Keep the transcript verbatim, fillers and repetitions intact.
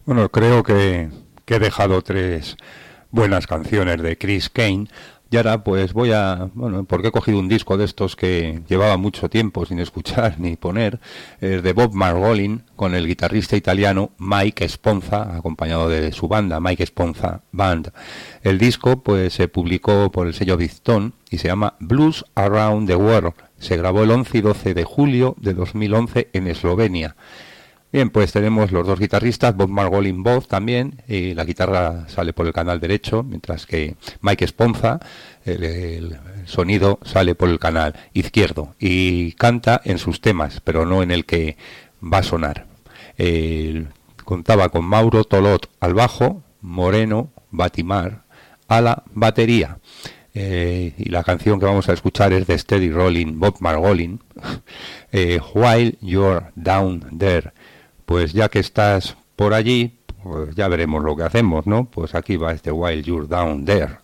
Bueno, creo que, que he dejado tres buenas canciones de Chris Kane. Y ahora pues voy a, bueno, porque he cogido un disco de estos que llevaba mucho tiempo sin escuchar ni poner, es de Bob Margolin, con el guitarrista italiano Mike Esponza, acompañado de su banda, Mike Esponza Band. El disco pues se publicó por el sello Bizton y se llama Blues Around the World. Se grabó el once y doce de julio de dos mil once en Eslovenia. Bien, pues tenemos los dos guitarristas, Bob Margolin voz también, y la guitarra sale por el canal derecho, mientras que Mike Esponza, el, el sonido sale por el canal izquierdo, y canta en sus temas, pero no en el que va a sonar. Eh, contaba con Mauro Tolot al bajo, Moreno Batimar a la batería. Eh, y la canción que vamos a escuchar es de Steady Rolling, Bob Margolin, eh, While You're Down There. Pues ya que estás por allí, pues ya veremos lo que hacemos, ¿no? Pues aquí va este While You're Down There.